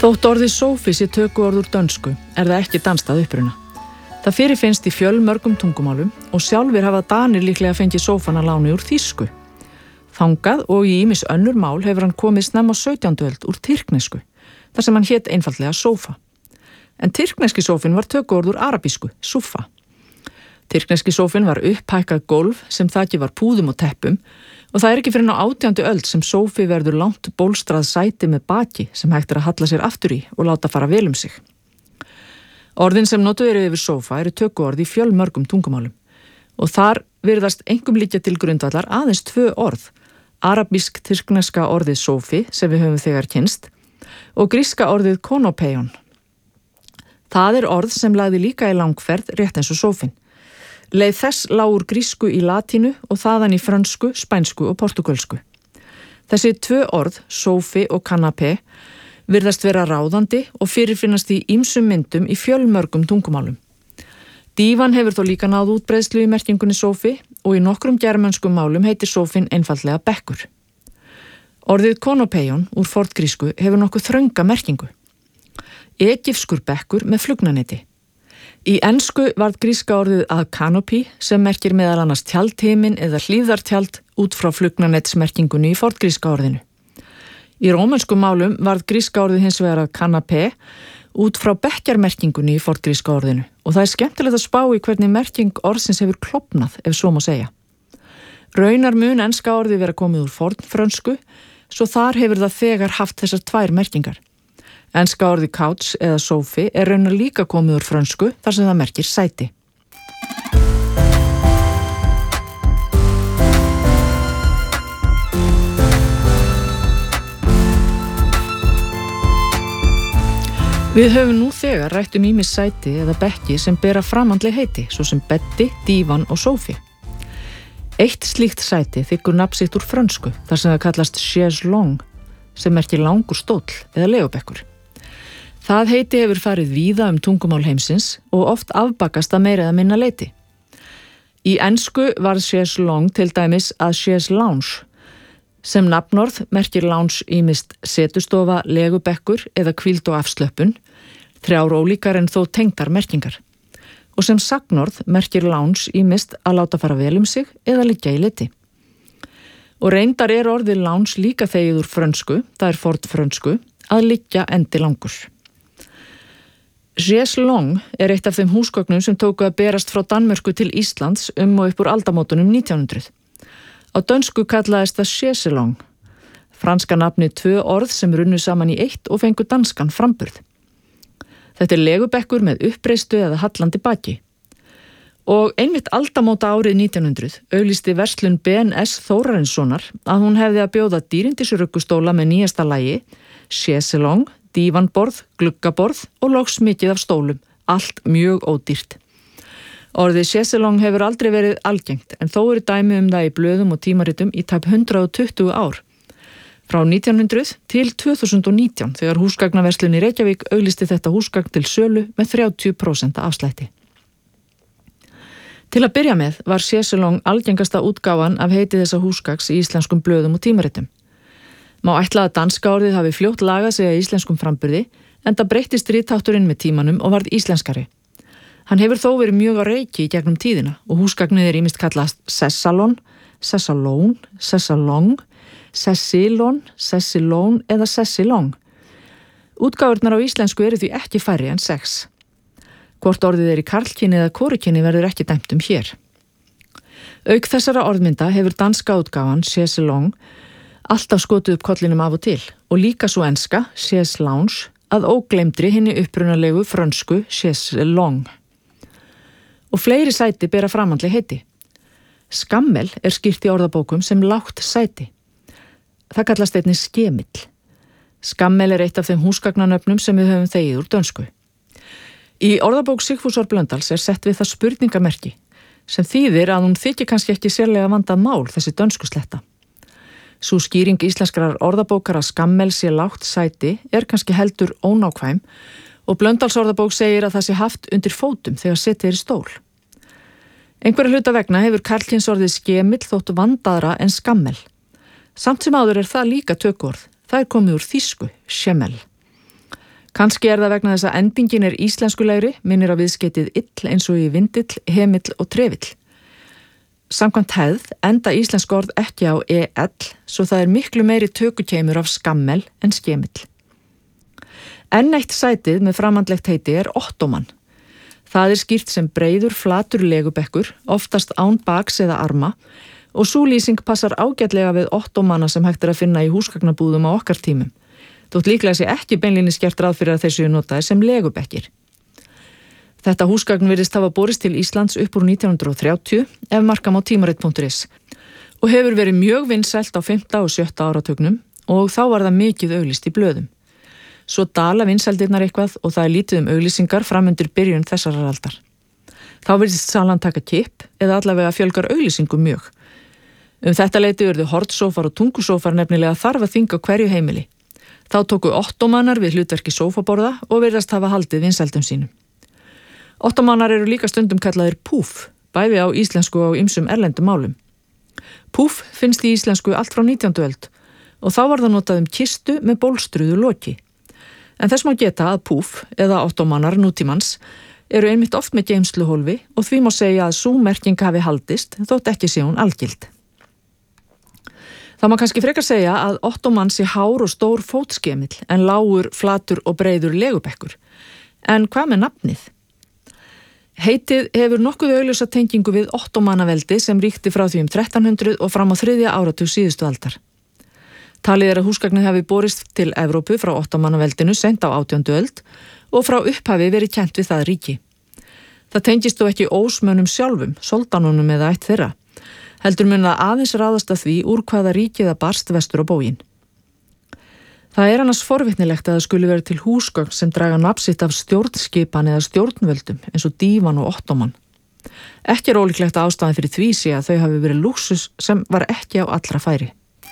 Þótt orðið sófi sé tökuorð úr dönsku það ekki danskt að uppruna. Það fyrirfinnst í fjölmörgum tungumálum og sjálfir hafa Danir líklega fengið sófan að láni úr þýsku. Þangað og í ýmis önnur mál hefur hann komið snemma á 17. öld úr tyrknesku, þar sem hann hét einfaldlega sófa. En tyrkneski sófinn var tökuorð úr arabísku, súfa. Tyrkneski sófinn var upphækkað gólf sem þakið var púðum og teppum og það ekki fyrir á 18. öld sem sófi verður langt bólstrað sæti með baki sem hægt að halla sér aftur í og láta fara vel um sig. Orðin sem notuð eru yfir sófa eru tökuorð í fjölmörgum tungumálum og þar virðast einkum liggja til grundvallar aðeins 2 orð, arabísk-tyrkneska orðið sófi sem við höfum þegar kynnst og gríska orðið konopeion. Það orð sem lagði líka í langferð rétt eins og sófinn. Leið þess lá úr grísku í latínu og þaðan í frönsku, spænsku og portugölsku. Þessi 2 orð, sófi og kanapé, virðast vera ráðandi og fyrirfinnast í ýmsum myndum í fjölmörgum tungumálum. Dívan hefur þó líka náð útbreiðslu í merkingunni sófi og í nokkrum germanskum málum heitir sófinn einfaldlega bekkur. Orðið konopeion úr forngrísku hefur nokkuð þrönga merkingu. Egypskur bekkur með flugnanetti. Í ensku varð gríska orðið að canopy sem merkir meðal annars tjaldheimin eða hlífðartjald út frá flugnanettsmerkingunni í forngríska orðinu. Í rómönskum málum varð gríska orðið hins vegar að canapé út frá bekkjarmerkingunni í forngríska orðinu og það skemmtilegt að spá í hvernig merking orðsins hefur klofnað ef svo má segja. Raunar mun enska orðið vera komið úr fornfrönsku svo þar hefur það þegar haft þessar 2 merkingar. Enska orðið couch eða sófi raunar líka komið úr frönsku þar sem það merkir sæti. Við höfum nú þegar rætt ýmis sæti eða bekki sem bera framandleg heiti, svo sem beddi, dívan og sófi. Eitt slíkt sæti þykkur nafn sitt úr frönsku þar sem það kallast chaise longue, sem merkir langur stóll eða legubekkur. Það heiti hefur farið víða tungumál heimsins og oft afbakast að meira eða minna leyti. Í ensku varð chaise longue til dæmis að chaise lounge, sem nafnorð merkir lounge ýmist setustofa, legubekkur eða hvíld og afslöppun, 3 ólíkar en þó tengdar merkingar. Og sem sagnorð merkir lounge ýmist að láta fara vel um sig eða liggja í leti. Og reyndar orðið lounge líka þegið úr frönsku, það fornfrönsku, að liggja endi langur. Chaise longue eitt af þeim húsgögnum sem tóku að berast frá Danmörku til Íslands og upp úr aldamótunum 1900. Á dönsku kallaðist það chaise longue. Franska nafnið 2 orð sem runnu saman í eitt og fengu danskan framburð. Þetta legubekkur með uppreistu eða hallandi baki. Og einmitt aldamóta árið 1900 auglýsti verslun B&S Þórarinssonar að hún hefði að bjóða dýrindisruggustóla með nýjasta lagi, chaise longue, dívanborð, gluggaborð og loks mikið af stólum, allt mjög ódýrt. Orðið chaise longue hefur aldrei verið algengt en þó dæmi það í blöðum og tímaritum í tæp 120 ár. Frá 1900 til 2019 þegar húsgagnaverslun í Reykjavík auglýsti þetta húsgagn til sölu með 30% afslætti. Til að byrja með var chaise longue algengasta útgáfan af heiti þessa húsgagns í íslenskum blöðum og tímaritum. Má ætla að danska orðið hafi fljótt lagað sig að íslenskum framburði en það breyttist rithátturinn með tímanum og varð íslenskari. Hann hefur þó verið mjög á reiki í gegnum tíðina og húsgagnið ýmist kallast sessalon, sessalón, sessalong, sessilon, sessilón eða sessilong. Útgáfurnar á íslensku eru því ekki færri en 6. Hvort orðið í karlkyni eða korukyni verður ekki dæmt hér. Auk þessara orðmynda hefur danska útgáfan chaise longue alltaf skotið upp kollinum af og til og líka svo enska, chaise lounge, að ógleymdri hinni upprunalegu frönsku chaise longue. Og fleiri sæti bera framandleg heiti. Skammel skýrt í orðabókum sem lágt sæti. Það kallast einnig skemill. Skammel eitt af þeim húsgagnanöfnum sem við höfum þegið úr dönsku. Í orðabók Sigfúsar Blöndals sett við það spurningamerki sem þýðir að hún þykir kannski ekki sérlega vandað mál þessi dönsku sletta. Sú skýring íslenskrar orðabókar að skammel sé lágt sæti kannski heldur ónákvæm og Blöndals orðabók segir að það sé haft undir fótum þegar setið í stól. Einhverja hluta vegna hefur karlkyns orðið skemill þótt vandaðra en skammel. Samt sem áður það líka tökuorð. Það komið úr þýsku, schemmel. Kannski það vegna þess að endingin íslenskulegri, minnir á viðskeytið ill eins og í vindill, hemill og trefill. Samkvæmt hefð enda íslensk orð ekki á EL, svo það miklu meiri tökukeimur af skammel en skemill. Enn eitt sætið með framandlegt heiti ottóman. Það skýrt sem breiður, flatur legubekkur, oftast án baks eða arma, og sú lýsing passar ágætlega við ottómana sem hægt að finna í húsgagnabúðum á okkar tímum. Þótt líklega sé ekki beinlínis gert ráð fyrir að þeir séu notaðir sem legubekkir. Þetta húsgagn virðist hafa borist til Íslands upp úr 1930 ef marka má tímarit.is og hefur verið mjög vinsælt á 5. og 7. áratugnum og þá var það mikið auglýst í blöðum. Svo dala vinsældirnar eitthvað og það lítið auglýsingar fram undir byrjun þessarar aldar. Þá virðist salan taka kipp eða allavega fjölgar auglýsingum mjög. Þetta leyti urðu hornsófar og tungusófar nefnilega þarf að þynga hverju heimili. Þá tóku ottómanar við hlutverki sófaborða og virðast hafa haldið vinsældum sínum. Ottómanar líka stundum kallaðir púf, bæði á íslensku og ýmsum erlendum málum. Púf finnst í íslensku allt frá 19. öld og þá var það notað kistu með bólstruðu loki. En þess má geta að púf eða ottómanar nútímans einmitt oft með geymsluhólfi og því má segja að sú merking hafi haldist þótt ekki sé hún algild. Það má kannski frekar segja að ottóman sé hár og stór fótskemill en lágur, flatur og breiður legubekkur. En hvað með nafnið? Heitið hefur nokkuð augljósa tengingu við ottómanaveldi sem ríkti frá því 1300 og fram á 3. áratug síðustu aldar. Talið að húsgagnið hafi borist til Evrópu frá ottómanaveldinu seint á 18. öld og frá upphafi verið kennt við það ríki. Það tengist þó ekki ósmönnum sjálfum, soldanunum eða ætt þeirra. Heldur mun það aðeins ráðast að því úr hvaða ríki það barst vestur á bóginn. Það annars forvitnilegt að það skuli vera til húsgögn sem draga nafn sitt af stjórnskipan eða stjórnvöldum eins og dívan og ottóman. Ekki ólíklegt að ástæðan fyrir því sé að þau hafi verið lúxus sem var ekki á allra færi.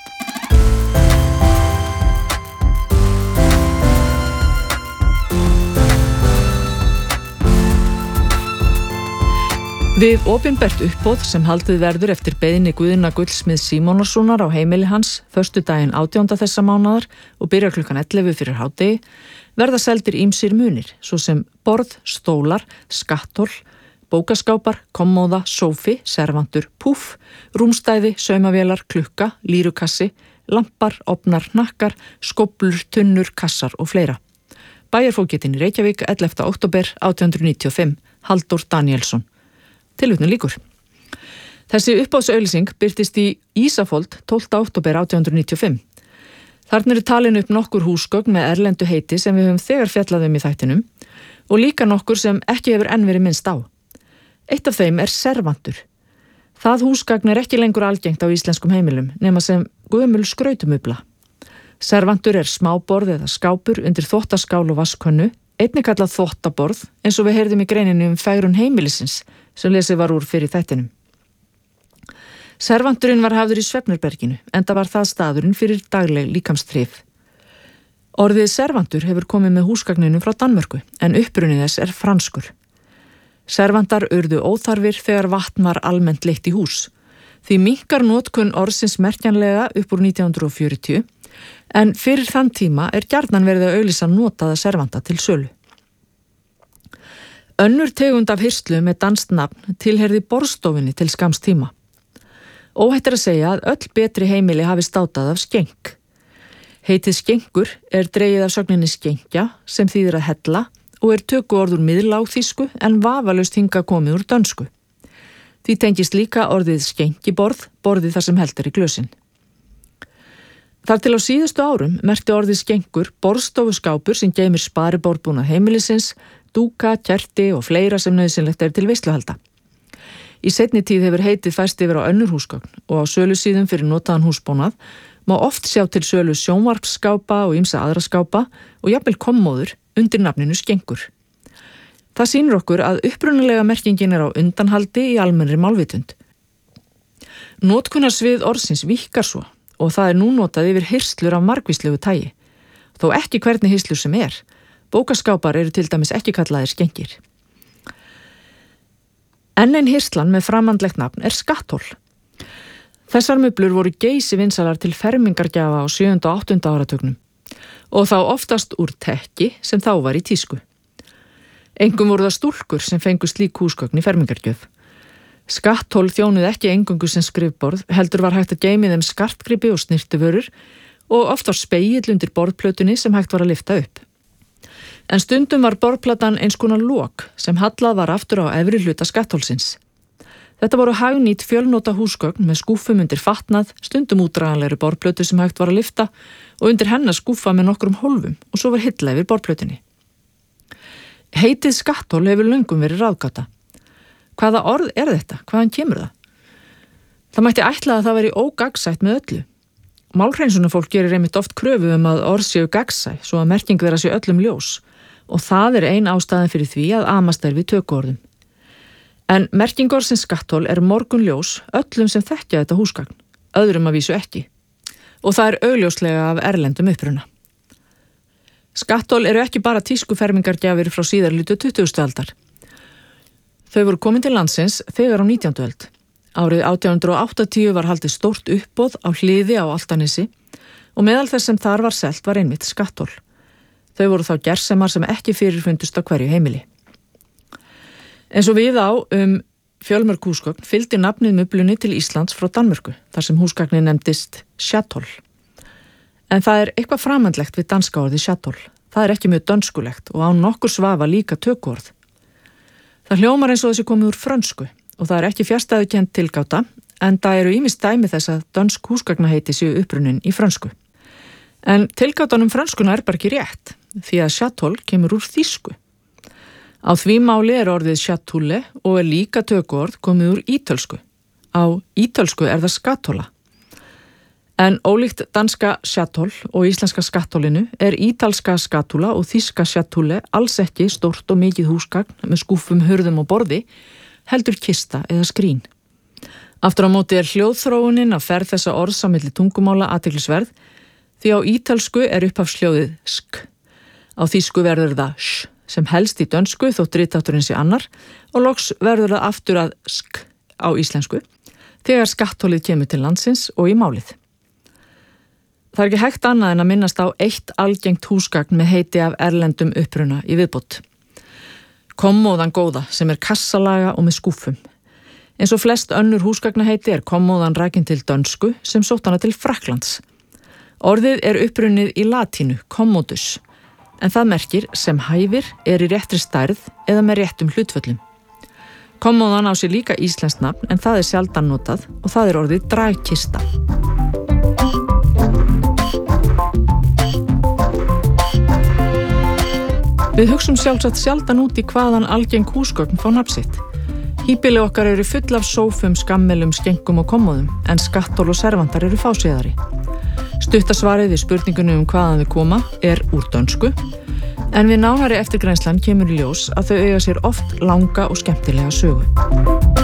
Við opinbert uppboð sem haldið verður eftir beiðni Guðna Gullsmiðs Símonarsonar á heimili hans föstudaginn 18. þessa mánaðar og byrjar klukkan 11 fyrir hádegi, verða seldir ýmsir munir, svo sem borð, stólar, skatthól, bókaskápar, kommóða, sófi, servantur, púff, rúmstæði, saumavélar, klukka, lírukassi, lampar, ofnar, hnakkar, skóflur, tunnur, kassar og fleira. Bæjarfógetinn í Reykjavík, 11. október 1895, Halldór Danielsson. Tilvitnun lýkur. Þessi uppboðsauglýsing birtist í Ísafold 12. október 1895. Þarna talin upp nokkur húsgögn með erlendu heiti sem við höfum þegar fjallað í þættinum og líka nokkur sem ekki hefur enn verið minnst á. Eitt af þeim servantur. Það húsgagn ekki lengur algengt á íslenskum heimilum nema sem gömul skrautumubla. Servantur smáborð eða skápur undir þvottaskál og vaskönnu, einnig kallað þvottaborð eins og við heyrðum í greininni fegrun heimilisins sem lesið var úr fyrir þættinum. Servanturinn var hafður í Svefnarberginu, enda var það staðurinn fyrir dagleg líkamstrif. Orðið servantur hefur komið með húsgagninu frá Danmörku, en uppruni þess franskur. Servantar urðu óþarfir þegar vatn var almennt leitt í hús. Því minnkar notkun orðsins merkjanlega upp úr 1940, en fyrir þann tíma gjarnan verið að auglýsa notaða servanta til sölu. Önnur tegund af hirslu með danskt nafn tilheyrði borðstofunni til skamms tíma. Óhætt að segja að öll betri heimili hafi státað af skenk. Heitið skenkur dregið af sögninni skenkja sem þýðir að hella og tökuorð úr miðlágþýsku en vafalaust hingað komið úr dönsku. Því tengist líka orðið skenkiborð, borðið þar sem heldur í glösin. Þar til á síðustu árum merkti orðið skenkur borðstofuskápur sem geymir spariborðbúnað heimilisins, dúka, kerti og fleira sem nauðsynlegt til veisluhalda. Í seinni tíð hefur heitið færst yfir á önnur húsgögn og á sölusíðum fyrir notaðan húsbúnað má oft sjá til sölu sjónvarpsskápa og ýmsa aðra skápa og jafnvel kommóður undir nafninu skenkur. Það sýnir okkur að upprunalega merkingin á undanhaldi í almennri málvitund. Notkunarsvið orðsins víkkar svo og það nú notað yfir hirslur af margvíslegu tagi. Þó ekki hvernig hirslur sem Bókaskápar til dæmis ekki kallaðir skengir. Enn ein hirslan með framandlegt nafn skatthól. Þessar möblur voru geysi vinsalar til fermingargjafa á 7. og 8. áratugnum. og þá oftast úr tekki sem þá var í tísku. Engum voru það stúlkur sem fengu slík húsgögn í fermingargjöf. Skatthól þjónuð ekki eingöngu sem skrifborð, heldur var hægt að geyma í þeim skartgripi og snyrtivörur og oft var spegill undir borðplötunni sem hægt var að lyfta upp. En stundum var borðplatan eins konar lok sem hallað var aftur á efri hluta skatthólsins. Þetta voru hagnýt fjölnota húsgögn með skúffum undir fatnað, stundum útdraganlegri borðplötu sem hægt var að lyfta og undir hennar skúffa með nokkrum hólfum og svo var hilla yfir borðplötunni. Heitið skatthól hefur löngum verið ráðgáta. Hvaða orð er þetta? Hvaðan kemur það? Það mætti ætla að það veri ógagnsætt með öllu. Málhreinsunarfólk gerir einmitt oft kröfu að orð séu gagnsæ svo að merking þeirra sé öllum ljós og það er ein ástæðan fyrir því að amast er við tökuorðum. En merking orðsins skatthól er morgunljós öllum sem þekkja þetta húsgagn, öðrum að vísu ekki. Og það er augljóslega af erlendum uppruna. Skatthól eru ekki bara tískufermingargjafir frá síðarlutu 20. aldar. Þau voru komin til landsins þegar á 19. öld. Árið 1880 var haldið stórt uppboð á hliði á Álftanesi og meðal þess sem þar var selt var einmitt skatthól. Þau voru þá gersemar sem ekki fyrirfundust á hverju heimili. Eins og við á fjölmörg húsgögn fylgdi nafnið mublunni til Íslands frá Danmörku, þar sem húsgagnin nefndist sjatól. En það er eitthvað framandlegt við danska orðið sjatól. Það er ekki mjög dönskulegt og án nokkur svafa líka tökuorð. Það hljómar eins og þessi komið úr frönsku og það er ekki fjarstæðukennd tilgáta, en það eru ýmis dæmi þess að dönsk húsgagnaheiti séu upprunnin í frönsku. En tilgátan frönskuna er bara ekki rétt, því að sjatól kemur úr þýsku. Á því máli er orðið sjatúle og er líka tökuorð komið úr ítölsku. Á ítölsku er það skatóla. En ólíkt danska sjatól og íslenska skattólinu er ítalska skatúla og þýska sjatúle alls ekki stórt og mikið húsgagn með skúfum, hurðum og borði, heldur kista eða skrín. Aftur á móti er hljóðþróunin að ferð þessa orðs á milli tungumála athyglisverð, því á ítölsku er upphafsljóðið sk. Á þýsku verður það sh, sem helst í dönsku þótt ritátturinn sé annar, og loks verður það aftur að sk á íslensku, þegar skatthólið kemur til landsins og í málið. Það er ekki hægt annað en að minnast á eitt algengt húsgagn með heiti af erlendum uppruna í viðbót. Kommóðan góða sem er kassalaga og með skúffum. Eins og flest önnur húsgagnaheiti er kommóðan rakin til dönsku sem sótt hana til Frakklands. Orðið er upprunnið í latínu, commodus, en það merkir sem hæfir, er í réttri stærð eða með réttum hlutföllum. Kommóðan á sér líka íslenskt nafn en það er sjaldan notað og það er orðið dragkista. Við hugsum sjálfsagt sjaldan út í hvaðan algeng húsgögn fá nafn sitt. Híbýli okkar eru full af sófum, skammelum, skengum og kommóðum, en skattól og servantar eru fáséðari. Stuttasvarið við spurningunum hvaðan þau koma er úr dönsku, en við nánari eftirgrænslan kemur í ljós að þau eiga sér oft langa og skemmtilega sögu.